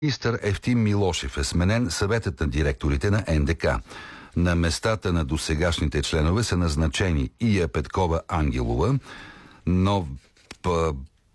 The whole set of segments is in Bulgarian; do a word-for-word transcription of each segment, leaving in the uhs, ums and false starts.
Министър Евтим Милошев е сменен съветът на директорите на Ен Де Ка. На местата на досегашните членове са назначени Ия Петкова-Ангелова, но п...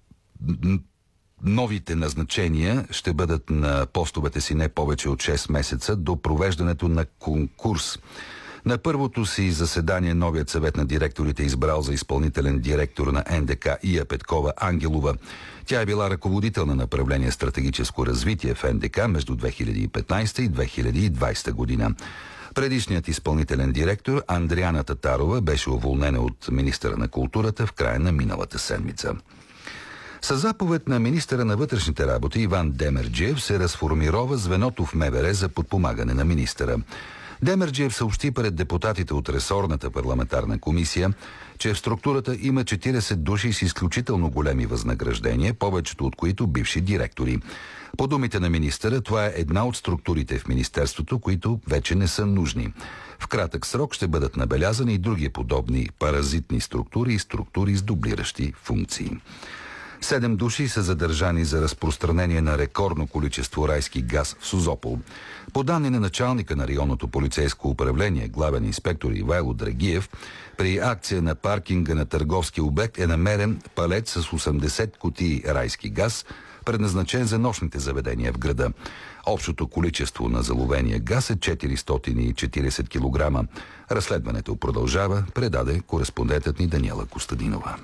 новите назначения ще бъдат на постовете си не повече от шест месеца до провеждането на конкурс. На първото си заседание новият съвет на директорите е избрал за изпълнителен директор на Ен Де Ка Ия Петкова-Ангелова. Тя е била ръководител на направление стратегическо развитие в Ен Де Ка между две хиляди и петнадесета и две хиляди и двадесета година. Предишният изпълнителен директор Андриана Татарова беше уволнена от министъра на културата в края на миналата седмица. Със заповед на министъра на вътрешните работи Иван Демерджиев се разформирова звеното в Ме Ве Ре за подпомагане на министъра. Демерджиев съобщи пред депутатите от ресорната парламентарна комисия, че в структурата има четиридесет души с изключително големи възнаграждения, повечето от които бивши директори. По думите на министъра, това е една от структурите в министерството, които вече не са нужни. В кратък срок ще бъдат набелязани и други подобни паразитни структури и структури с дублиращи функции. Седем души са задържани за разпространение на рекордно количество райски газ в Созопол. По данни на началника на районното полицейско управление, главен инспектор Ивайло Драгиев, при акция на паркинга на търговски обект е намерен палет с осемдесет кутии райски газ, предназначен за нощните заведения в града. Общото количество на заловения газ е четиристотин и четиридесет килограма. Разследването продължава, предаде кореспондентът ни Даниела Костадинова.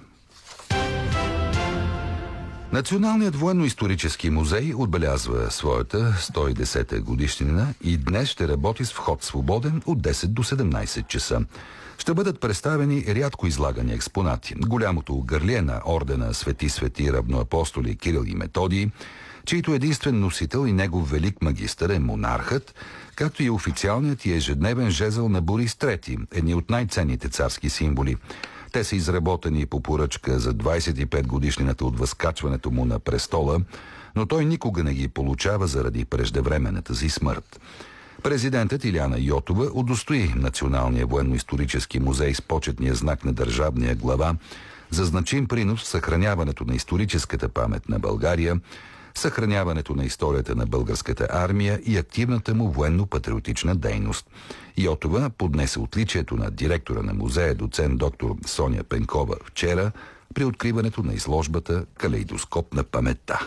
Националният военно-исторически музей отбелязва своята сто и десета годишнина и днес ще работи с вход свободен от десет до седемнадесет часа. Ще бъдат представени рядко излагани експонати. Голямото гърлие на ордена Свети Свети равноапостоли Кирил и Методий, чийто единствен носител и негов велик магистър е монархът, както и официалният и ежедневен жезъл на Борис трети, едни от най-ценните царски символи. Те са изработени по поръчка за двадесет и пет годишнината от възкачването му на престола, но той никога не ги получава заради преждевременната си смърт. Президентът Илияна Йотова удостои Националния военно-исторически музей с почетния знак на държавния глава за значим принос в съхраняването на историческата памет на България, съхраняването на историята на българската армия и активната му военно-патриотична дейност. Йотова поднесе отличието на директора на музея доцент доктор Соня Пенкова вчера при откриването на изложбата «Калейдоскоп на паметта».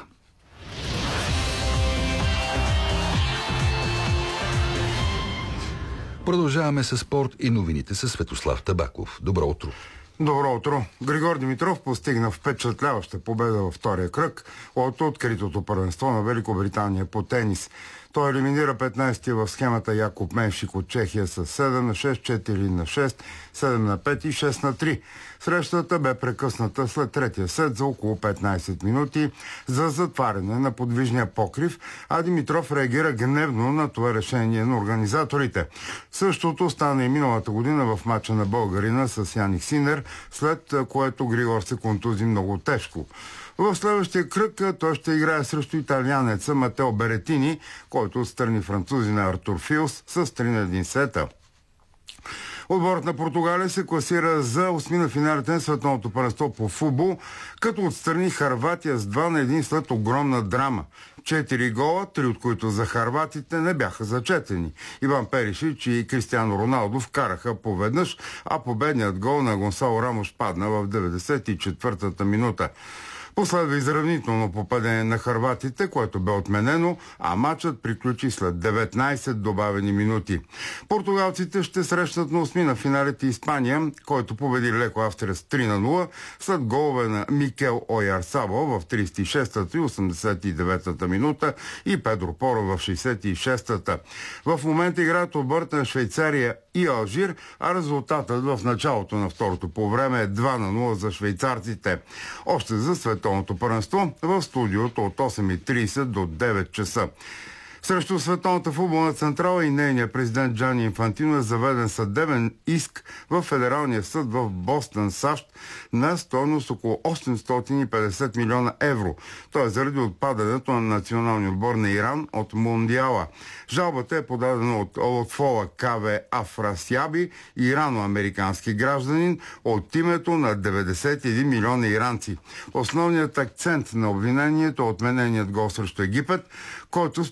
Продължаваме с спорт и новините с Светослав Табаков. Добро утро! Добро утро! Григор Димитров постигна впечатляваща победа във втория кръг от откритото първенство на Великобритания по тенис. Той елиминира петнадесетия в схемата Якоб Меншик от Чехия с седем на шест, четири на шест, седем на пет и шест на три. Срещата бе прекъсната след третия сет за около петнадесет минути за затваряне на подвижния покрив, а Димитров реагира гневно на това решение на организаторите. Същото стана и миналата година в мача на българина с Яник Синер, след което Григор се контузи много тежко. В следващия кръг той ще играе срещу италианеца Матео Беретини, който отстрани французина Артур Филс с три на един сета. Отборът на Португалия се класира за осми на финалите на световното първенство по футбол, като отстрани Хърватия с два на един след огромна драма. Четири гола, три от които за харватите не бяха зачетени. Иван Перишич и Кристиано Роналдо вкараха поведнъж, а победният гол на Гонсало Рамош падна в деветдесет и четвъртата минута. Последва изравнително попадение на хърватите, което бе отменено, а матчът приключи след деветнадесет добавени минути. Португалците ще срещнат на осми на финалите Испания, който победи леко Австрия с три на нула, след голове на Микел Ойарсабо в тридесет и шестата и осемдесет и деветата минута и Педро Поро в шестдесет и шестата. В момента играят отборите на Швейцария и Алжир, а резултатът в началото на второто по време е два на нула за швейцарците. Още за световното първенство в студиото от осем и тридесет до девет часа. Срещу Световната футболна централа и нейния президент Джани Инфантино е заведен съдебен иск в Федералния съд в Бостън, САЩ, на стойност около осемстотин и петдесет милиона евро. Той е заради отпадането на националния отбор на Иран от Мондиала. Жалбата е подадена от Лотфола Каве Афрасяби, ирано-американски гражданин, от името на деветдесет и един милиона иранци. Основният акцент на обвинението е отмененият гол срещу Египет, който